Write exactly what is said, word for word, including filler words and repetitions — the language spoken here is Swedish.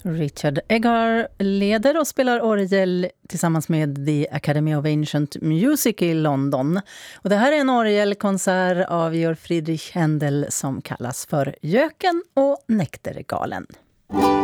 Richard Egar leder och spelar orgel tillsammans med The Academy of Ancient Music i London. Och det här är en orgelkonsert av Georg Friedrich Händel som kallas för Göken och Näktergalen.